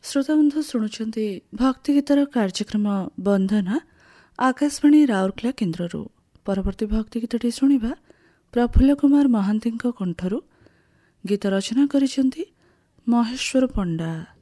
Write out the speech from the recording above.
ଶ୍ରୋତାବନ୍ଧୁ ଶୁଣୁଛନ୍ତି ଭକ୍ତିଗୀତର କାର୍ଯ୍ୟକ୍ରମ ବନ୍ଦନା ଆକାଶବାଣୀ ରାଉରକେଲା କେନ୍ଦ୍ରରୁ। ପରବର୍ତ୍ତୀ ଭକ୍ତିଗୀତଟି ଶୁଣିବା ପ୍ରଫୁଲ୍ଲ କୁମାର ମହାନ୍ତିଙ୍କ କଣ୍ଠରୁ। ଗୀତ ରଚନା କରିଛନ୍ତି ମହେଶ୍ୱର ପଣ୍ଡା।